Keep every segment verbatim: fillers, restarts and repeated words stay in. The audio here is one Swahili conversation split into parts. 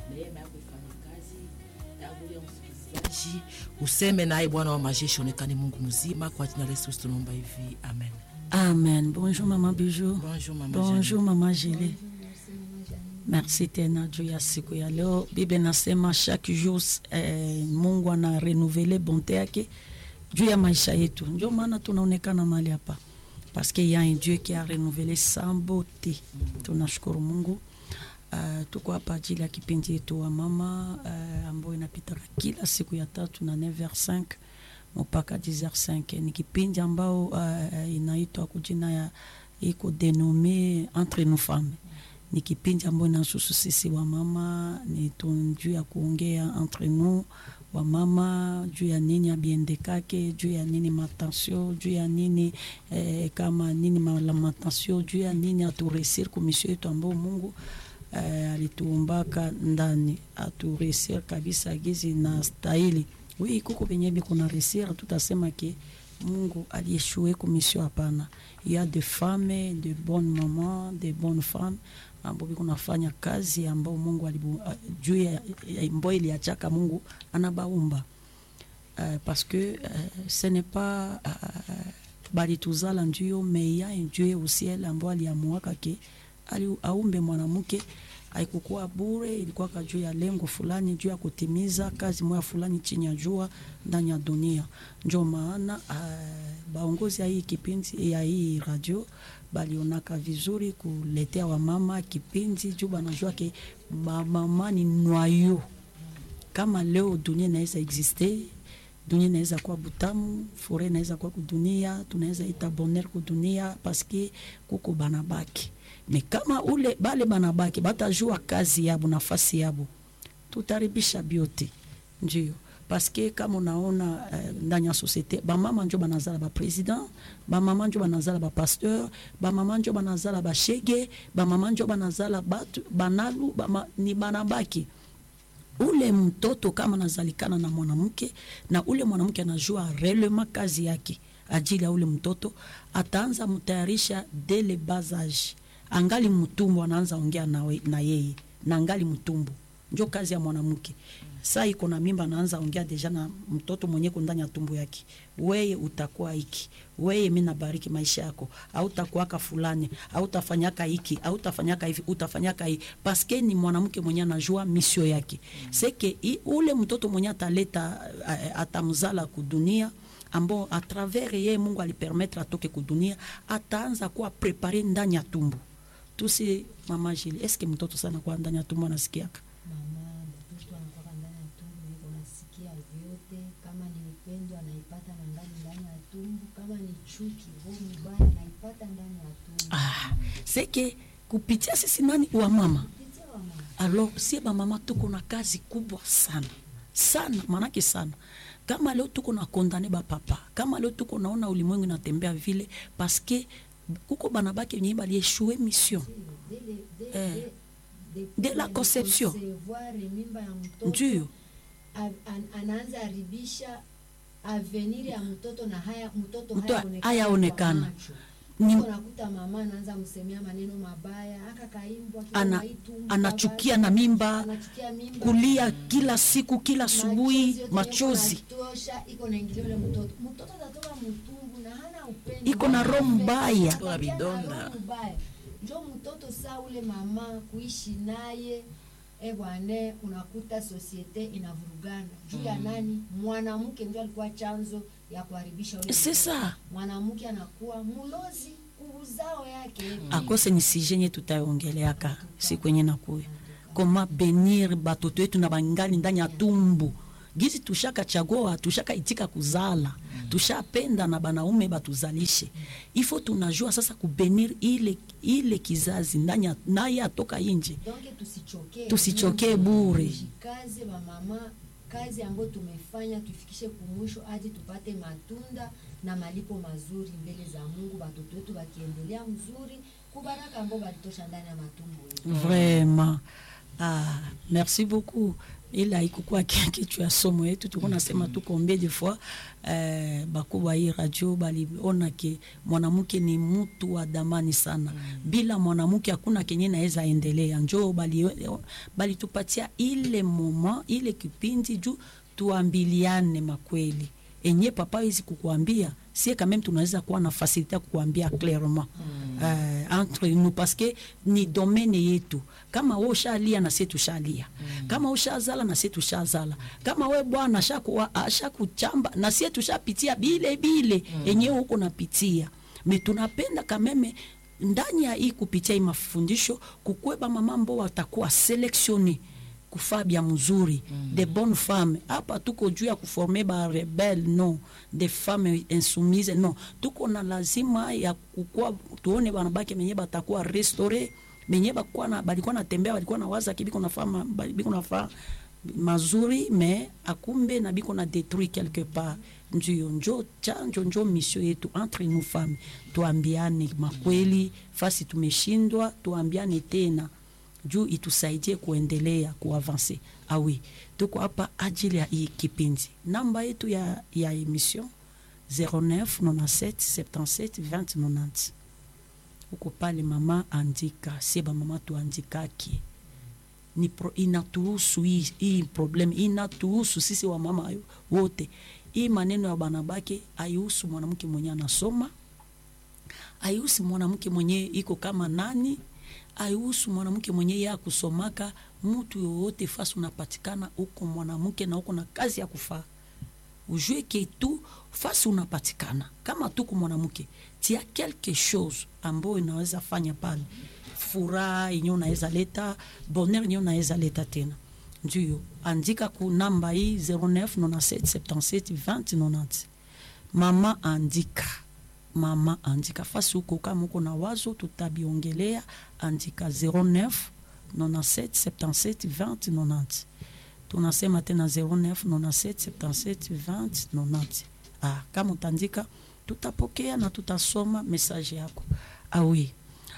neema yako ifanye kazi. Tangulia msikilizaji, useme naye Bwana wa majeshi onekane Mungu mzima, kwa jina la Yesu tunaomba hivi. Amen. Amen. Bonjour maman Bijou. Bonjour maman. Bonjour maman Gélé. Merci tena juu ya siku ya leo. Biblia nasema chaque jour eh, Mungu ana renouveler bonté yake juu ya maisha yetu. Ndio maana tunaonekana mahali hapa. Parce qu'il y a un Dieu qui a renouvelé sa beauté. Tunashukuru Mungu. Uh, tuko hapa ajili ya kipindi yetu wa mama uh, ambayo inapita kila siku ya tatu na neuf heures cinq mpaka dix heures cinq. Ni kipindi ambao uh, inaitwa kujina ya iko dénommé Entre nous femmes. Ni kipindi ambao inahusu sisi wa mama, ni juu ya kuongea entre nous wa mama, juu ya nini abiendekake, juu ya nini matension, juu ya nini eh, kama nini malamatension, juu ya nini aturesir kumisio yetu ambao Mungu Uh, alituumbaka ndani aturesir kabisa gizi na stahili. Oui, kuko benye biko na resir, tutasema ke Mungu alieshue kumisio hapana. Il y a des femmes, de bonnes mamans, de bonnes femmes ambao biko nafanya kazi ambao Mungu alibu uh, juu ya mbao iliachaka Mungu anabaumba. Uh, parce que uh, ce n'est pas uh, balituzala ndio, mais il y a un Dieu au ciel ambao aliamuaka ke ali aumbe mwanamke. Haikukuwa bure, ilikuwa kwa juu ya lengo fulani, juu ya kutimiza kazi moja fulani chini ya jua ndani ya dunia. Ndio maana uh, baongozi ya hii kipindi ya hii radio balionaka vizuri kuletea wa mama kipindi juu banajua ke mama ni noyau. Kama leo dunia inaweza existe, dunia inaweza kuwa butamu, fore inaweza kuwa kudunia, tunaweza ita bonheur kudunia parce que kuko banabaki. Me kama ule bale banabaki batajua kazi yabo, nafasi yabo, tutaribisha biote. Ndio parce que kama unaona uh, ndani ya societe ba mama njo banazala ba president, ba mama njo banazala ba pasteur, ba mama njo banazala ba shege, ba mama njo banazala batu banalu ba ma, ni banabaki. Ule mtoto kama nazalikana na mwanamke na ule mwanamke anajua relema kazi yake ajili ya ule mtoto, ataanza mtayarisha dès le bas âge. Angali mtumbo anaanza ongea na, na yeye na angali mtumbo. Ndio kazi ya mwanamke. Sasa iko na mimba anaanza ongea deja na mtoto mwenye ndani ya tumbo yake. Wewe utakuwa hiki. Wewe mimi nabariki maisha yako. Au utakuwaka fulani, au utafanyaka hiki, au utafanyaka hivi, utafanyaka hii. Paske ni mwanamke mwenye anajua mission yake. Seke ule mtoto mwenye ataleta atamzala kudunia ambao a travers yeye Mungu alipermettre atoke kudunia, ataanza kuwa prepare ndani ya tumbo. Tusi mama Jili, eske mtoto sana kwa ndani ya tumbo anasikiaka? Mama, mtoto anakuwa ndani ya tumbo, yuko nasikia vyote. Kama ni upendo anaipata na ndani ndani ya tumbo, kama ni chuki, roho mbaya anaipata ndani ya tumbo. Ah, seke kupitia sisi nani wa mama. Kupitia wa mama. Alors, si ba mama tuko na kazi kubwa sana. Sana, manake sana. Kama leo tuko na kondane ba papa, kama leo tuko naona ulimwengu inatembea vile parce que kuko banabaki wenye balieshue mission De, de, de, eh, de, de, de la conception. Mimba ya mtoto. Ndio. An, anaanza haribisha avenir ya mtoto na haya mtoto haya onekana. Ni unakuta mama anaanza msemea maneno mabaya, aka kaimbwa kila ana, anachukia na mimba, anachukia mimba, kulia kila siku kila asubuhi, machozi tosha iko na ingilio ile mtoto. Mtoto atatoka mtungu na hana upendo. Iko na roho mbaya. Kwa bidonda. Ndio mtoto saa ule mama kuishi naye e bwana, unakuta societe inavurugana. Juu ya nani? Mwanamke ndio alikuwa chanzo ya kuharibisha ule. Sasa mwanamke anakuwa mulozi uzao yake. Mm. Akose ni sijenye tutaongeleaka si kwenye nakuya. Koma benir batoto yetu na bangali ndani ya tumbu. Gizi tushaka chagua, tushaka itika kuzala. Mm. Tushapenda na banaume batuzalishe. Ifo tunajua sasa kubenir ile ile kizazi ndani naye atoka nje. Donc tusichoke. Tusichoke bure. Kazi wa mama, kazi ambayo tumefanya tufikishe kumwisho hadi tupate matunda na malipo mazuri mbele za Mungu, batoto wetu bakiendelea mzuri kubaraka ambao balitosha ndani ya matumbo yetu. Vraiment. Ah, merci beaucoup. ila ikukua kitu ya somo yetu tuko nasema tu combien de fois eh, bakubwa hii radio baliona ke mwanamke ni mtu wa damani sana. Mm. Bila mwanamke hakuna kenye naweza endelea. Njoo bali bali tupatia ile moment ile kipindi juu tuambiliane makweli. Enye papa hizi kukuambia si quand même tunaweza kuwa na facilité kukuambia clairement. Mm. Uh, entre nous parce que ni domaine yetu. Kama wewe ushalia na sisi tushalia. Mm. Kama ushazala na sisi tushazala. Kama wewe bwana ashakuwa ashakuchamba na sisi tushapitia bile bile. Mm. Enyewe huko napitia. Me tunapenda kameme ndani ya hii kupitia hii mafundisho kukweba mama ambao watakuwa selectionné kufabia mzuri. Mm. De bonnes femmes. Hapa tuko juu ya kuformer ba rebelle non, des femmes insoumises non. Tuko na lazima ya kukua tuone banabaki menye batakuwa restaurer, menye bakwa na balikuwa natembea balikuwa na waza kibiko na fama biko na fa mazuri mais akumbe na biko na détruit quelque part. Ndio njo chanjo njo mission yetu entre nous femmes. Tuambiane makweli fasi tumeshindwa, tuambiane tena juu itusaidie kuendelea kuavancer. Ah oui, tuko hapa ajili ya hii kipindi. Namba yetu ya ya emission zero neuf quatre-vingt-sept soixante-dix-sept vingt quatre-vingt-dix. Uko pale mama andika, seba mama tu andikaki. Ni pro, inatuhusu hii, hii problem inatuhusu sisi wa mama wote. Hii maneno ya banabake haihusu mwanamke mwenye anasoma, haihusu mwanamke mwenye iko kama nani, haihusu mwanamke mwenye ya kusomaka. Mtu yoyote fasi unapatikana uko mwanamke na uko na kazi ya kufaa, ujue ke tu fasi unapatikana kama tuko mwanamke tia quelque chose ambayo inaweza fanya pale furaha yenyewe unaweza leta, bonheur yenyewe unaweza leta tena. Ndio andika ku namba hii zero neuf quatre-vingt-sept soixante-dix-sept vingt quatre-vingt-dix. Mama andika, mama andika fasi uko kama uko na wazo tutabiongelea. Andika zero neuf quatre-vingt-sept soixante-dix-sept vingt quatre-vingt-dix. Tunasema tena zero neuf quatre-vingt-sept soixante-dix-sept vingt quatre-vingt-dix. Ah, kama utandika tutapokea na tutasoma message yako. Ah oui.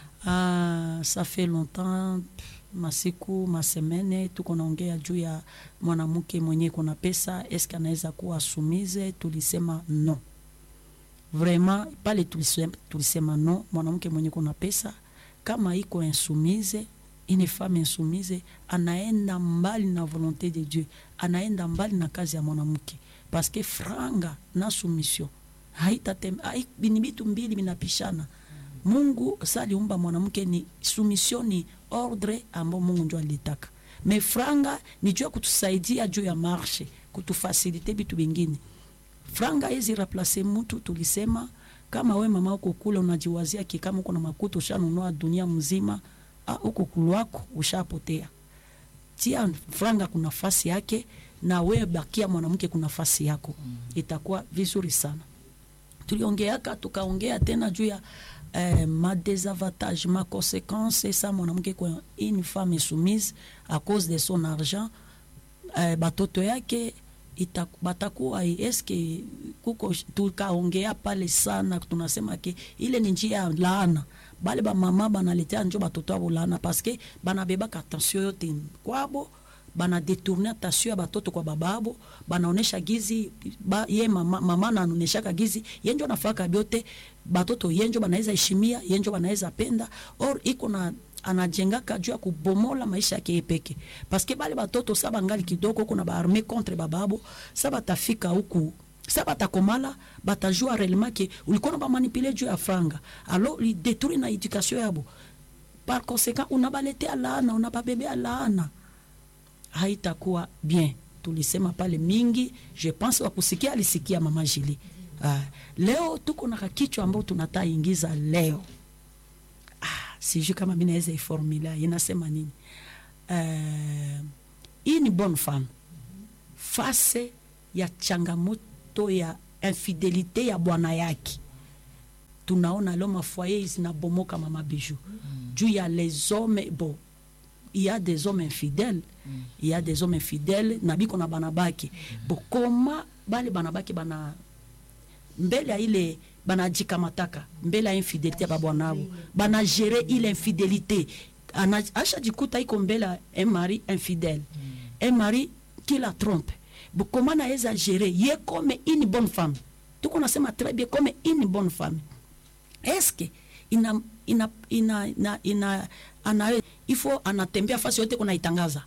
Ah, ça fait longtemps masiku masemene tuko naongea juu ya mwanamke mwenye kuna pesa, eske anaweza kuwa soumise. Tulisema no. Vraiment pale tulisema, tulisema no, mwanamke mwenye kuna pesa kama iko insoumise, une femme insoumise anaenda mbali na volonté de Dieu, anaenda mbali na kazi ya mwanamke, parce que franga na soumission haita tem hai binibitu mbili binapishana. Mungu saliumba mwanamke ni soumission, ni ordre ambao Mungu ndio alitaka. Mais franga ni juu kutusaidia juu ya marche, kutufacilite bitu bingine. Franga hizi replace mtu. Tulisema kama we mama uko kule unajiwazia kama uko na makuto ushanunua dunia mzima, ah, uko kulwako ushapotea. Tia franga kuna nafasi yake na we bakia mwanamke kuna nafasi yako. Mm. Itakuwa vizuri sana. Tuliongeaka tukaongea tena juu ya eh, ma désavantage, ma conséquence ça mwanamke kwa une femme soumise à cause de son argent, eh, batoto yake batakuwa eske kuko. Tukaongea pale sana, tunasema ke ile ni njia ya laana. Bale ba mama banaletea njo batoto abo laana parce que banabeba attention yote kwabo, bana détourner attention ya batoto kwa bababo, banaonesha gizi ba, ye mama, mama na anaonesha gizi yenjo nafaka biote batoto yenjo banaweza heshimia, yenjo banaweza penda, or iko na anajenga kajua kubomola maisha yake peke. Parce que bale batoto saba ngali kidogo kuna ba armée contre bababo, saba tafika huku, saba takomala batajua réellement que ulikuwa na ba manipuler juu ya franga. Alors li détruire na éducation yabo. Par conséquent unabaletea laana, unababebea laana. Haitakuwa bien. Tulisema pale mingi, je pense wakusikia alisikia mama Jili. Ah, leo tuko na kichwa ambao tunataka ingiza leo. Sijui kama mimi naweza iformula inasema nini. Uh, hii ni bonne femme face ya changamoto ya infidelite ya bwana yake. Tunaona leo mafoyer zinabomoka mama Bijou. Mm. Juu ya les hommes, bon, il y a des hommes infidèles. Mm. Il y a des hommes infidèles na biko na banabaki. Mm. Bon, koma bale banabaki bana mbele ya ile bana jikamataka mbele ya infidelite ya babwanao, bana gérer ile infidélité. Ana acha jikuta iko mbele un mari infidèle. Mm. Un mari qui la trompe. Bon, comment naweza gérer ye comme une bonne femme? Tout qu'on nasema très bien comme une bonne femme. Est-ce que ina ina ina ina, ina ana il faut anatembea fasi yote kuna itangaza.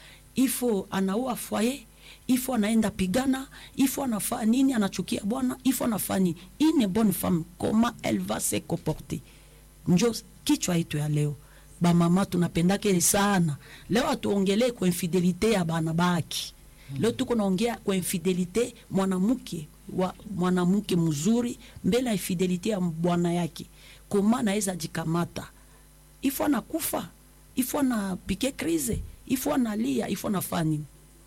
Il faut anaua foyer, il faut anaenda pigana, il faut anafanya nini, anachukia bwana, il faut anafanya une bonne femme comment elle va se comporter. Njo kichwa yetu ya leo. Ba mama tunapendake sana. Leo atuongelee kwa infidelite ya bana baki. Leo tuko naongea kwa infidelite mwanamke wa mwanamke mzuri mbele ya infidelite ya bwana yake. Koma naweza jikamata. Ifo anakufa, ifo anapike krize, ifo analia, ifo anafanya.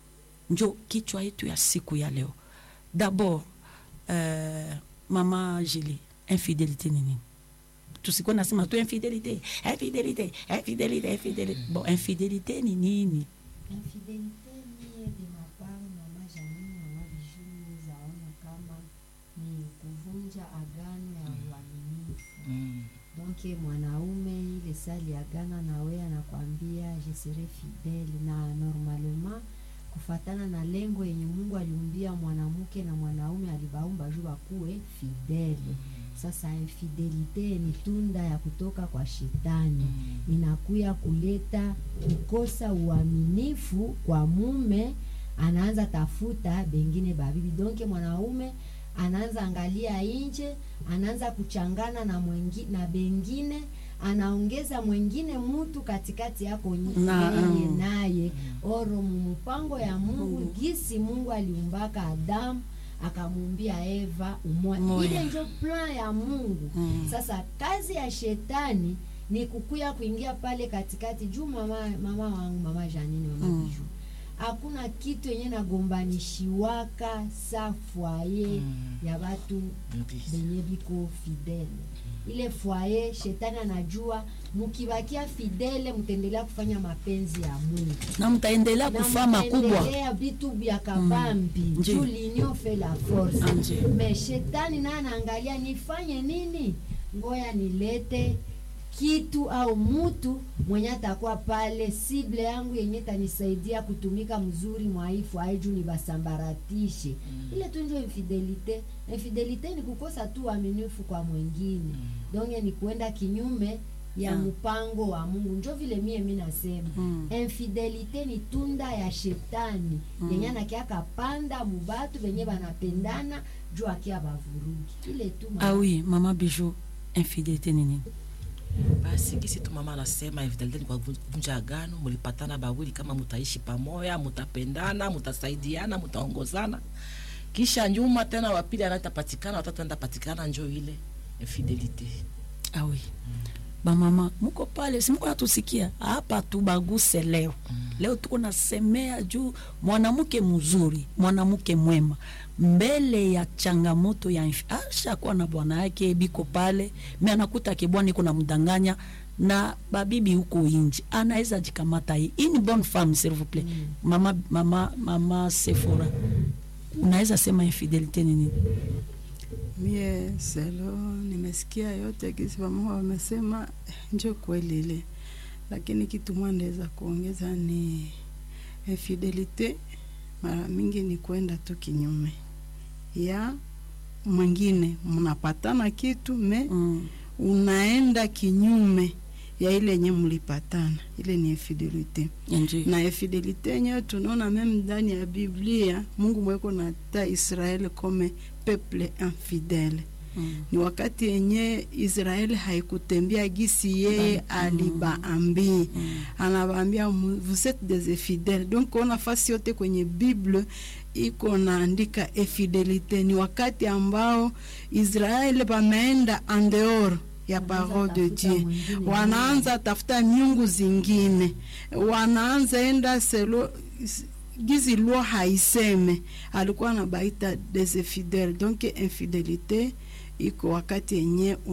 Njo kichwa yetu ya siku ya leo. D'abord euh, mama Julie, infidelite ni nini? Tusikuwa nasema tu infidelite, infidelite, infidelite, infidelite. Bon, infidelite ni nini? Infidelite ni de maparo mama Janine, mama Bijou zaona kama ni kuvunja agano ya uaminifu. Mm. Donc mwanaume ile sali agana na wewe anakuambia je serai fidèle, na normalement kufatana na lengo yenye Mungu aliumbia mwanamke na mwanaume alibaumba juu akuwe fidèle. Sasa infidelite ni tunda ya kutoka kwa shetani. Mm. Inakuya kuleta kukosa uaminifu kwa mume, anaanza tafuta bengine babibi. Donc mwanaume anaanza angalia nje, anaanza kuchangana na mwengi, na bengine, anaongeza mwingine mtu katikati yako yeye naye. Oro mpango ya Mungu, gisi Mungu aliumbaka Adamu akamumbia Eva umoja. Ile ndio plan ya Mungu. Mm. Sasa kazi ya shetani ni kukuya kuingia pale katikati juu mama mama wangu mama Janine mama mm. Bijou. Hakuna kitu yenye nagombanishiwaka sa foyer mm. ya watu benye biko fidele. Ile foyer shetani anajua mukibakia fidele mtendelea kufanya mapenzi ya Mungu. Na mtaendelea kufanya kubwa. Mtaendelea vitu vya kabambi. Mm. Juu l'union fait la force. Me shetani na anaangalia nifanye nini? Ngoya nilete kitu au mtu mwenye atakuwa pale sible yangu yenye tanisaidia kutumika mzuri mwaifu aiju ni basambaratishe. Mm. Ile tu ndio infidelite. Infidelite ni kukosa tu uaminifu kwa mwingine. Mm. Donge ni kuenda kinyume ya mm. mpango wa Mungu. Njo vile mie mimi nasema. Mm. Infidelite ni tunda ya shetani. Mm. Yenye anakia kapanda mubatu benye banapendana juu akia bavurugi. Ile tu mama. Ah oui, mama Bijou, infidelite ni nini? Basi kisi tu mama anasema infidelite ni kwa kuvunja agano, mlipatana bawili kama mutaishi pamoja, mutapendana, mutasaidiana, mutaongozana. Kisha nyuma tena wapili anatapatikana, watatu anapatikana, njo ile infidelite. Ah oui. Mm. Ba mama muko pale, si muko natusikia hapa tubaguse leo. Mm. Leo tuko nasemea juu mwanamke mzuri, mwanamke mwema mbele ya changamoto ya asha kwa na bwana yake biko pale, mimi anakuta kibwani kuna mdanganya na babibi huko inji, anaweza jikamata hii. Ini bonne femme s'il vous plaît. Mm. Mama mama mama Sephora. Unaweza sema infidelite ni nini? Mie selo nimesikia yote kisi mama wamesema njo kweli ile. Lakini kitu mwandeza kuongeza ni infidelite mara mingi ni kwenda tu kinyume ya mwingine, mnapatana kitu me mm. unaenda kinyume ya ile nye mlipatana, ile ni infidelite. Nji. Na infidelite nye tunaona meme ndani ya Biblia Mungu mweko na ta Israeli kome peuple infidèle. Mm. Ni wakati yenye Israeli haikutembea gisi yeye mm. alibaambi. Mm. Anabaambia vous êtes des infidèles. Donc on a fasi yote kwenye Bible iko naandika infidelite. Ni wakati ambao Israeli bameenda en dehors ya parole de Dieu. Wanaanza tafuta miungu zingine. Wanaanza enda selo gizi loi haiseme. Alikuwa anabaita des infidèles. Donc infidelite iko wakati yenye